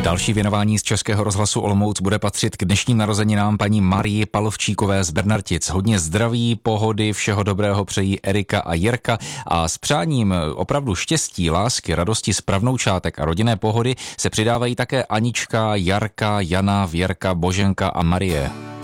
Další věnování z Českého rozhlasu Olomouc bude patřit k dnešním narozeninám paní Marii Palovčíkové z Bernartic. Hodně zdraví, pohody, všeho dobrého přejí Erika a Jirka a s přáním opravdu štěstí, lásky, radosti z pravnoučátek a rodinné pohody se přidávají také Anička, Jarka, Jana, Věrka, Boženka a Marie.